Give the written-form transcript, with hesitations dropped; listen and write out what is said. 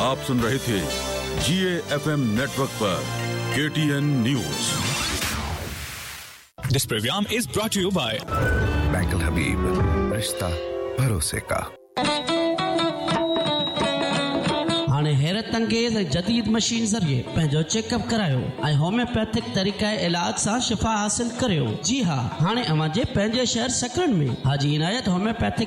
आप सुन रहे थे GAFM नेटवर्क पर KTN news. This program is brought to you by bank अल हबीब, रिश्ता भरोसे का। हाणे हैरत अंगेज़ जदीद मशीन ज़रिए पंहिंजो चेकअप करायो ऐं होम्योपैथिक तरीक़े इलाज सां शिफ़ा हासिल करियो। जी हाँ, हाणे अव्हां जे पंहिंजे शहर सकरन में हाजी इनायत होम्योपैथिक